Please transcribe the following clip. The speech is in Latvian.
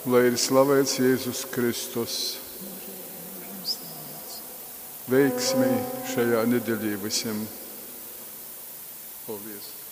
lai ir slavēts Jēzus Kristus. Veiksmi šajā nedēļā visiem. Paldies!